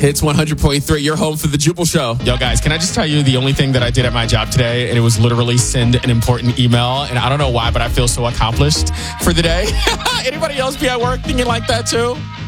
Hits 100.3, your home for the Jubal Show. Yo, guys, can I just tell you the only thing that I did at my job today, and it was literally send an important email, and I don't know why, but I feel so accomplished for the day. Anybody else be at work thinking like that too?